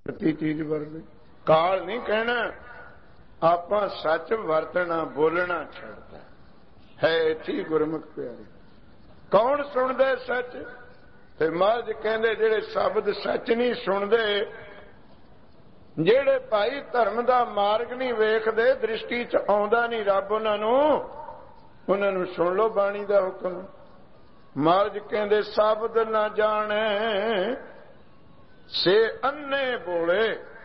ਤੀ ਚੀਜ਼ ਵਰਤੇ। ਕਾਲ ਨਹੀਂ ਕਹਿਣਾ, ਆਪਾਂ ਸੱਚ ਵਰਤਣਾ, ਬੋਲਣਾ ਛੱਡਦਾ ਹੈ। ਇੱਥੇ ਗੁਰਮੁਖ ਪਿਆਰੇ ਕੌਣ ਸੁਣਦਾ ਸੱਚ? ਤੇ ਮਹਾਰਾਜ ਕਹਿੰਦੇ ਜਿਹੜੇ ਸ਼ਬਦ ਸੱਚ ਨਹੀਂ ਸੁਣਦੇ, ਜਿਹੜੇ ਭਾਈ ਧਰਮ ਦਾ ਮਾਰਗ ਨਹੀਂ ਵੇਖਦੇ, ਦ੍ਰਿਸ਼ਟੀ 'ਚ ਆਉਂਦਾ ਨਹੀਂ ਰੱਬ ਉਹਨਾਂ ਨੂੰ ਸੁਣ ਲਓ ਬਾਣੀ ਦਾ ਹੁਕਮ। ਮਹਾਰਾਜ ਕਹਿੰਦੇ ਸ਼ਬਦ ਨਾ ਜਾਣੇ ਸੇ ਅੰਨੇ ਬੋਲੇ।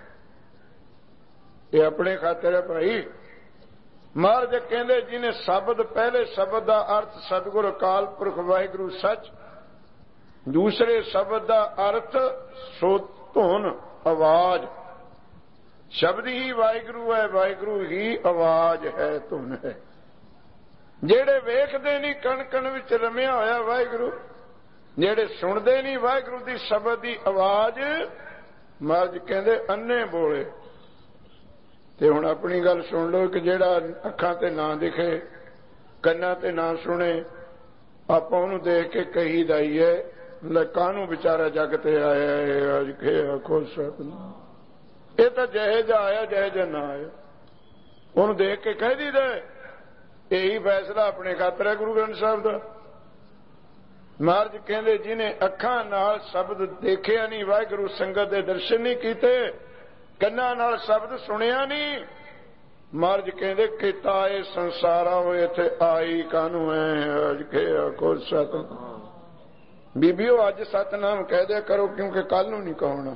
ਇਹ ਆਪਣੇ ਖਾਤਰ ਹੈ ਭਾਈ। ਮਹਾਰਾਜ ਕਹਿੰਦੇ ਜਿਹਨੇ ਸ਼ਬਦ, ਪਹਿਲੇ ਸ਼ਬਦ ਦਾ ਅਰਥ ਸਤਿਗੁਰ ਅਕਾਲ ਪੁਰਖ ਵਾਹਿਗੁਰੂ ਸੱਚ, ਦੂਸਰੇ ਸ਼ਬਦ ਦਾ ਅਰਥ ਸੋਧ ਧੁਨ ਆਵਾਜ਼। ਸ਼ਬਦ ਹੀ ਵਾਹਿਗੁਰੂ ਹੈ, ਵਾਹਿਗੁਰੂ ਹੀ ਆਵਾਜ਼ ਹੈ, ਧੁਨ ਹੈ। ਜਿਹੜੇ ਵੇਖਦੇ ਨਹੀਂ ਕਣ ਕਣ ਵਿੱਚ ਰਮਿਆ ਹੋਇਆ ਵਾਹਿਗੁਰੂ, ਜਿਹੜੇ ਸੁਣਦੇ ਨਹੀਂ ਵਾਹਿਗੁਰੂ ਦੀ ਸ਼ਬਦ ਦੀ ਆਵਾਜ਼, ਮਹਾਰਾਜ ਕਹਿੰਦੇ ਅੰਨੇ ਬੋਲੇ। ਤੇ ਹੁਣ ਆਪਣੀ ਗੱਲ ਸੁਣ ਲਓ ਕਿ ਜਿਹੜਾ ਅੱਖਾਂ ਤੇ ਨਾ ਦਿਖੇ, ਕੰਨਾਂ ਤੇ ਨਾ ਸੁਣੇ, ਆਪਾਂ ਉਹਨੂੰ ਦੇਖ ਕੇ ਕਹੀਦਾ ਹੀ ਹੈ ਲੈ ਕਾਹਨੂੰ ਵਿਚਾਰਾ ਜਗ ਤੇ ਆਇਆ ਹੈ, ਅੱਜ ਖੇ ਖੁਦ ਸਤਿਨਾਮ। ਇਹ ਤਾਂ ਜਿਹੇ ਜਿਹਾ ਆਇਆ ਜਿਹੇ ਜਿਹਾ ਨਾ ਆਇਆ, ਉਹਨੂੰ ਦੇਖ ਕੇ ਕਹਿ ਦੀਦਾ। ਇਹੀ ਫੈਸਲਾ ਆਪਣੇ ਖਾਤਰ ਹੈ ਗੁਰੂ ਗ੍ਰੰਥ ਸਾਹਿਬ ਦਾ। ਮਹਾਰਾਜ ਕਹਿੰਦੇ ਜਿਹਨੇ ਅੱਖਾਂ ਨਾਲ ਸ਼ਬਦ ਦੇਖਿਆ ਨਹੀਂ, ਵਾਹਿਗੁਰੂ ਸੰਗਤ ਦੇ ਦਰਸ਼ਨ ਨਹੀਂ ਕੀਤੇ, ਕੰਨਾਂ ਨਾਲ ਸ਼ਬਦ ਸੁਣਿਆ ਨਹੀਂ, ਮਹਾਰਾਜ ਕਹਿੰਦੇ ਕੀਤਾ ਇਹ ਸੰਸਾਰਾ ਹੋਏ ਇੱਥੇ ਆਈ ਕਾਹਨੂੰ ਹੈ, ਅੱਜ ਕੇ ਆਖੋ ਸਤਿਨਾਮ। ਬੀਬੀਓ ਅੱਜ ਸਤਿਨਾਮ ਕਹਿ ਦਿਆ ਕਰੋ, ਕਿਉਂਕਿ ਕੱਲ ਨੂੰ ਨਹੀਂ ਕਹਣਾ।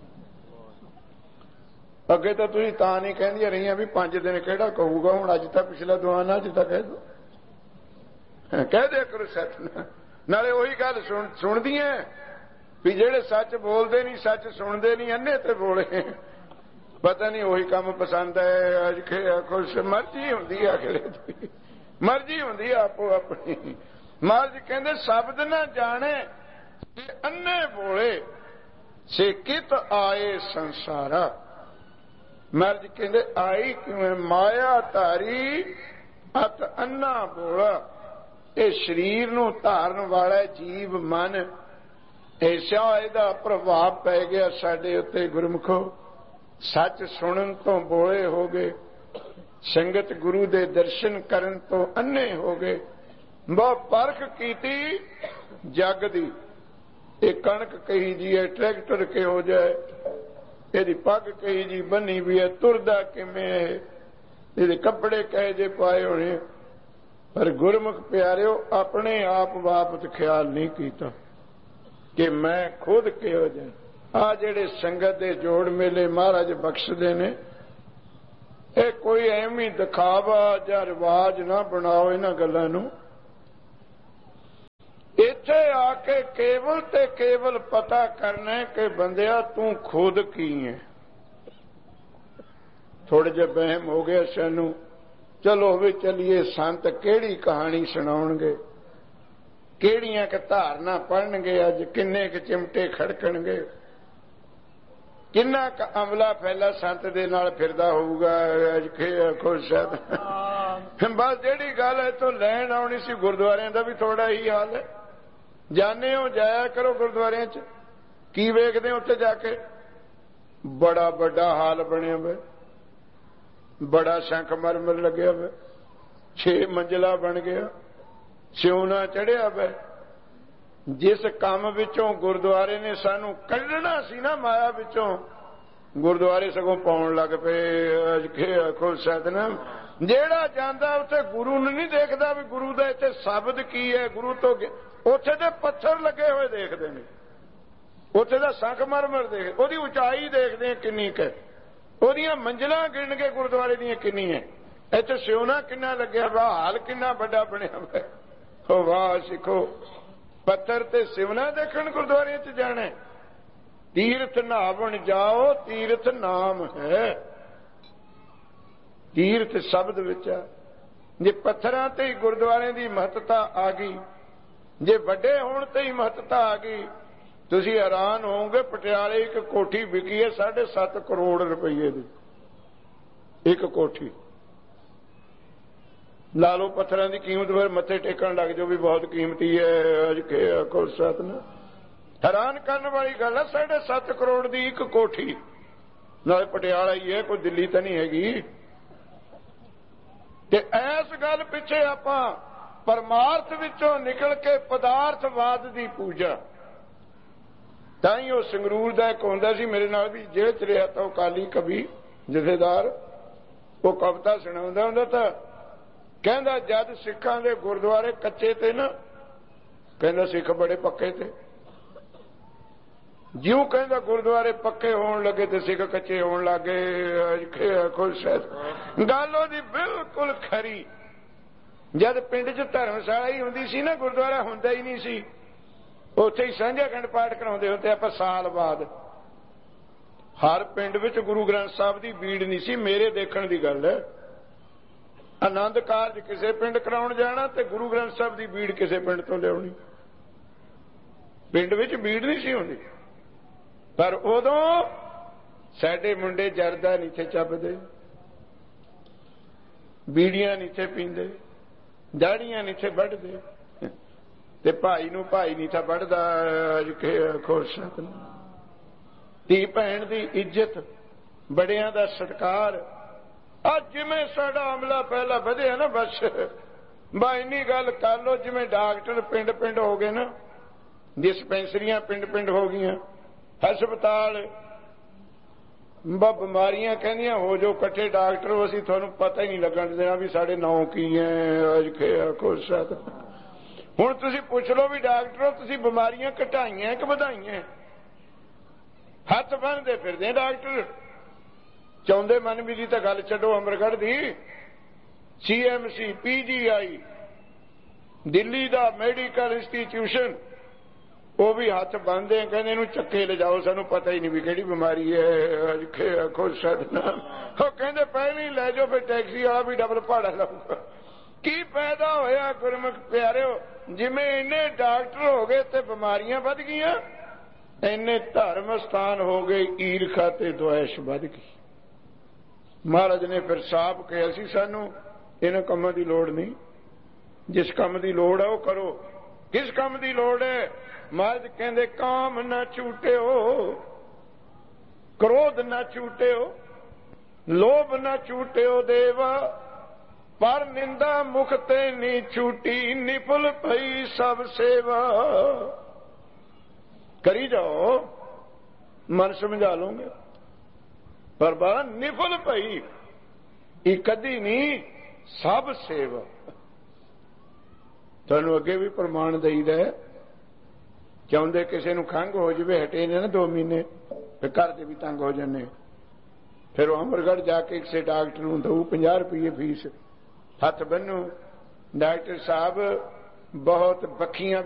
ਅੱਗੇ ਤਾਂ ਤੁਸੀਂ ਤਾਂ ਨਹੀਂ ਕਹਿੰਦੀਆਂ ਰਹੀਆਂ ਵੀ 5 ਦਿਨ ਕਿਹੜਾ ਕਹੂਗਾ, ਹੁਣ ਅੱਜ ਤਾਂ ਪਿਛਲਾ ਦੁਆਨਾ ਅੱਜ ਤਾਂ ਕਹਿ ਦੋ, ਕਹਿ ਦਿਆ ਕਰੋ ਸਤਿਨਾਮ। ਨਾਲੇ ਉਹੀ ਗੱਲ ਸੁਣਦੀਆਂ ਵੀ ਜਿਹੜੇ ਸੱਚ ਬੋਲਦੇ ਨਹੀਂ, ਸੱਚ ਸੁਣਦੇ ਨਹੀਂ, ਅੰਨੇ ਤੇ ਬੋਲੇ। ਪਤਾ ਨਹੀਂ ਉਹੀ ਕੰਮ ਪਸੰਦ ਹੈ, ਅੱਜ ਖੁਸ਼ ਮਰਜ਼ੀ ਹੁੰਦੀ ਹੈ, ਮਰਜ਼ੀ ਹੁੰਦੀ ਹੈ ਆਪੋ ਆਪਣੀ। ਮਹਾਰਾਜ ਕਹਿੰਦੇ ਸ਼ਬਦ ਨਾ ਜਾਣੇ ਤੇ ਅੰਨੇ ਬੋਲੇ ਸੇ ਕਿਤ ਆਏ ਸੰਸਾਰਾ। ਮਹਾਰਾਜ ਕਹਿੰਦੇ ਆਈ ਕਿਵੇਂ ਮਾਇਆ ਧਾਰੀ ਅਤ ਅੰਨਾ ਬੋਲਾ। ਇਹ ਸਰੀਰ ਨੂੰ ਧਾਰਨ ਵਾਲਾ ਜੀਵ ਮਨ, ਐਸਾ ਇਹਦਾ ਪ੍ਰਭਾਵ ਪੈ ਗਿਆ ਸਾਡੇ ਉੱਤੇ ਗੁਰਮੁਖੋ। ਸੱਚ ਸੁਣਨ ਤੋਂ ਬੋਲੇ ਹੋ ਗਏ, ਸੰਗਤ ਗੁਰੂ ਦੇ ਦਰਸ਼ਨ ਕਰਨ ਤੋਂ ਅੰਨੇ ਹੋ ਗਏ। ਬਹੁਤ ਪਰਖ ਕੀਤੀ ਜਗ ਦੀ। ਇਹ ਕਣਕ ਕਹੀ ਜੀ ਹੈ, ਟਰੈਕਟਰ ਕਿਹੋ ਜਿਹਾ, ਇਹਦੀ ਪੱਗ ਕਹੀ ਜੀ ਬੰਨੀ ਵੀ ਹੈ, ਤੁਰਦਾ ਕਿਵੇਂ ਹੈ, ਇਹਦੇ ਕੱਪੜੇ ਕਹੇ ਜੇ ਪਾਏ ਹੋਣੇ। ਪਰ ਗੁਰਮੁਖ ਪਿਆਰਿਓ ਆਪਣੇ ਆਪ ਬਾਬਤ ਖਿਆਲ ਨਹੀਂ ਕੀਤਾ ਕਿ ਮੈਂ ਖੁਦ ਕਿਹੋ ਜਿਹਾ। ਆ ਜਿਹੜੇ ਸੰਗਤ ਦੇ ਜੋੜ ਮੇਲੇ ਮਹਾਰਾਜ ਬਖਸ਼ਦੇ ਨੇ, ਇਹ ਕੋਈ ਐਵੇਂ ਦਿਖਾਵਾ ਜਾਂ ਰਿਵਾਜ ਨਾ ਬਣਾਓ ਇਹਨਾਂ ਗੱਲਾਂ ਨੂੰ। ਇੱਥੇ ਆ ਕੇ ਕੇਵਲ ਤੇ ਕੇਵਲ ਪਤਾ ਕਰਨਾ ਕਿ ਬੰਦਿਆ ਤੂੰ ਖੁਦ ਕੀ ਹੈ। ਥੋੜੇ ਜਿਹੇ ਵਹਿਮ ਹੋ ਗਿਆ ਸਾਨੂੰ, ਚਲੋ ਵੀ ਚਲੀਏ ਸੰਤ ਕਿਹੜੀ ਕਹਾਣੀ ਸੁਣਾਉਣਗੇ, ਕਿਹੜੀਆਂ ਕਿ ਧਾਰਨਾ ਪੜਨਗੇ, ਅੱਜ ਕਿੰਨੇ ਕੁ ਚਿਮਟੇ ਖੜਕਣਗੇ, ਕਿੰਨਾ ਕੁ ਅਮਲਾ ਫੈਲਾ ਸੰਤ ਦੇ ਨਾਲ ਫਿਰਦਾ ਹੋਊਗਾ। ਅੱਜ ਖੁਸ਼ ਬਸ ਜਿਹੜੀ ਗੱਲ ਹੈ ਤੋਂ ਲੈਣ ਆਉਣੀ ਸੀ, ਗੁਰਦੁਆਰਿਆਂ ਦਾ ਵੀ ਥੋੜਾ ਹੀ ਹਾਲ ਹੈ। ਜਾਣੇ ਹੋ, ਜਾਇਆ ਕਰੋ ਗੁਰਦੁਆਰਿਆਂ 'ਚ, ਕੀ ਵੇਖਦੇ ਹੋ ਉੱਥੇ ਜਾ ਕੇ? ਬੜਾ ਵੱਡਾ ਹਾਲ ਬਣਿਆ ਹੋਇਆ, ਬੜਾ ਸੰਖਮਰਮਰ ਲੱਗਿਆ ਹੋਇਆ, 6 ਮੰਜ਼ਿਲਾ ਬਣ ਗਿਆ, ਸਿਉਣਾ ਚੜਿਆ ਹੋਇਆ। ਜਿਸ ਕੰਮ ਵਿੱਚੋਂ ਗੁਰਦੁਆਰੇ ਨੇ ਸਾਨੂੰ ਕੱਢਣਾ ਸੀ ਨਾ, ਮਾਇਆ ਵਿੱਚੋਂ, ਗੁਰਦੁਆਰੇ ਸਗੋਂ ਪਾਉਣ ਲੱਗ ਪਏ। ਅੱਜ ਖੁਦ ਸਤਿਨਾਮ। ਜਿਹੜਾ ਜਾਂਦਾ ਉੱਥੇ ਗੁਰੂ ਨੂੰ ਨਹੀਂ ਦੇਖਦਾ ਵੀ ਗੁਰੂ ਦਾ ਇੱਥੇ ਸ਼ਬਦ ਕੀ ਹੈ, ਗੁਰੂ ਤੋਂ ਉੱਥੇ ਦੇ ਪੱਥਰ ਲੱਗੇ ਹੋਏ ਦੇਖਦੇ ਨੇ, ਉੱਥੇ ਦਾ ਸੰਖਮਰਮਰ ਦੇਖ, ਉਹਦੀ ਉਚਾਈ ਦੇਖਦੇ ਆ ਕਿੰਨੀ ਕੁ, ਉਹਦੀਆਂ ਮੰਜ਼ਿਲਾਂ ਗਿਣ ਕੇ ਗੁਰਦੁਆਰੇ ਦੀਆਂ ਕਿੰਨੀਆਂ, ਇੱਥੇ ਸਿਉਣਾ ਕਿੰਨਾ ਲੱਗਿਆ ਵਾ, ਹਾਲ ਕਿੰਨਾ ਵੱਡਾ ਬਣਿਆ ਵਾ। ਹੋ ਵਾਹ ਸਿੱਖੋ, ਪੱਥਰ ਤੇ ਸਿਵਨਾ ਦੇਖਣ ਗੁਰਦੁਆਰੇ 'ਚ ਜਾਣਾ। ਤੀਰਥ ਨਹਾਵਣ ਜਾਓ, ਤੀਰਥ ਨਾਮ ਹੈ, ਤੀਰਥ ਸ਼ਬਦ ਵਿੱਚ ਆ। ਜੇ ਪੱਥਰਾਂ ਤੇ ਹੀ ਗੁਰਦੁਆਰੇ ਦੀ ਮਹੱਤਤਾ ਆ ਗਈ, ਜੇ ਵੱਡੇ ਹੋਣ ਤੇ ਹੀ ਮਹੱਤਤਾ ਆ ਗਈ, ਤੁਸੀਂ ਹੈਰਾਨ ਹੋਵੋਗੇ। ਪਟਿਆਲੇ ਇੱਕ ਕੋਠੀ ਵਿਕੀ ਹੈ 7.5 ਕਰੋੜ ਰੁਪਏ ਦੀ, ਇੱਕ ਕੋਠੀ। ਲਾ ਲਓ ਪੱਥਰਾਂ ਦੀ ਕੀਮਤ, ਫਿਰ ਮੱਥੇ ਟੇਕਣ ਲੱਗ ਜਾਓ ਵੀ ਬਹੁਤ ਕੀਮਤੀ ਹੈ। ਅੱਜ ਕੇ ਆਖੋ ਸਤਿਨਾਮ। ਹੈਰਾਨ ਕਰਨ ਵਾਲੀ ਗੱਲ ਹੈ, 7.5 ਕਰੋੜ ਦੀ ਇੱਕ ਕੋਠੀ। नाले पटियाला ही है, कोई दिल्ली तो नहीं हैगी। ते ऐस गल पिछे आपां परमार्थ विचों निकल के पदार्थवाद की पूजा, ताई वो संगरूर का एक होंदा सी मेरे नाल भी जेल च रहा, तो अकाली कवि जथेदार, वो कविता सुणाउंदा हुंदा तां कहंदा जद सिखां दे गुरुद्वारे कच्चे ते ना, कहंदा सिख बड़े पक्के थे। ज्यों कहंदा गुरुद्वारे पक्के होण लगे ते सिख कच्चे होण लगे। गल ओहदी बिल्कुल खरी। जद पिंड च धर्मशाला ही हुंदी सी ना, गुरुद्वारा हुंदा ही नहीं सी, उत्थे ही सांझा खंड पाठ कराउंदे हुंदे आपां साल बाद। हर पिंड विच गुरु ग्रंथ साहिब दी बीड़ नहीं सी। मेरे देखण दी गल है, आनंद कारज किसे पिंड कराउण जाना ते गुरु ग्रंथ साहिब दी बीड़ किसे पिंड तो लियाउणी, पिंड विच बीड़ नहीं सी हुंदी। पर उदों साडे मुंडे जरदा नहीं थे चबदे, बीड़ियां नहीं थे पींदे, दाड़ियां नहीं थे वढ़दे, ते भाई नूं भाई नहीं था वढ़दा। खुश धी भैन दी इज्जत, बड़ियां दा सत्कार। अज जिवें साडा अमला पहला वधिया ना, बस बा इन्नी गल कर लो, जिवें डॉक्टर पिंड पिंड हो गए ना, डिस्पेंसरियां पिंड पिंड हो गईयां, हस्पताल बीमारियां कहंदियां हो जो कट्ठे डॉक्टर, असीं तुहानूं पता ही नहीं लगन देना भी साडे नाम की है। खुश हुण तुसीं पुछ लो भी डॉक्टरों तुसीं बीमारियां घटाइयां कि वधाइयां? हथ बन्नदे फिरदे डॉक्टर। चाहुंदे मन मिली तां गल छड्डो, अमरगढ़ दी CMC PGI दिल्ली दा मैडिकल इंस्टीट्यूशन, वो भी हथ बन्नदे कहंदे इहनूं चक्के ले जाओ, सानूं पता ही नहीं भी किहड़ी बीमारी है। खुश वो कहंदे पहले ही लै जाओ, फिर टैक्सी वाला भी डबल भाड़ा लाऊगा। की पैदा होया गुरमुख प्यारिओ, जिवें इन्ने डॉक्टर हो गए ते बीमारियां वध गईयां, इन्ने धर्म स्थान हो गए ईरखा ते द्वेष वध गई। महाराज ने फिर साफ कहा सी सानू इन्हां कामां दी लोड़ नहीं, जिस काम दी लोड़ है वो करो। किस काम दी लोड़ है? महाराज कहंदे काम ना झूठिओ, क्रोध ना झूठिओ, लोभ ना झूठिओ देवा, पर निंदा मुख ते नी छूटी, निफुल भई सब सेवा। करी जाओ, मन समझा लोगे, पर बड़ा निफुल भई, एक कदी नहीं सब सेवा। तुहानूं अगे भी प्रमाण दईदा है, चाहुंदे किसी नूं खंघ हो जाए, हटे ने ना 2 महीने, फिर घर दे भी तंग हो जाने, फिर अमरगढ़ जाके किसी डॉक्टर नूं दऊ 50 रुपये फीस, हथ बन्नू, डॉक्टर साहब बहुत बखियां